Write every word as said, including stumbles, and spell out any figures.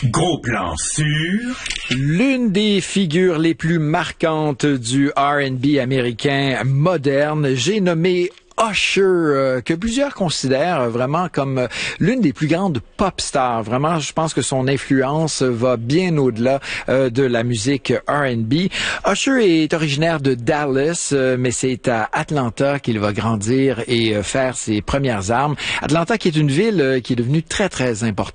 Gros plan sur... L'une des figures les plus marquantes du R and B américain moderne, j'ai nommé Usher, euh, que plusieurs considèrent vraiment comme euh, l'une des plus grandes pop stars. Vraiment, je pense que son influence va bien au-delà euh, de la musique R and B. Usher est originaire de Dallas, euh, mais c'est à Atlanta qu'il va grandir et euh, faire ses premières armes. Atlanta qui est une ville euh, qui est devenue très, très importante